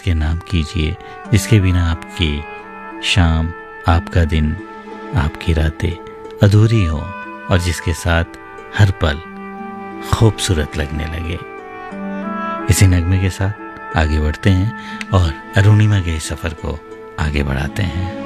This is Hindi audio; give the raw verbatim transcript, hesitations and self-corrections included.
उसके नाम कीजिए जिसके बिना आपकी शाम, आपका दिन, आपकी रातें अधूरी हो और जिसके साथ हर पल खूबसूरत लगने लगे। इसी नगमे के साथ आगे बढ़ते हैं और अरुणिमा के इस सफ़र को आगे बढ़ाते हैं।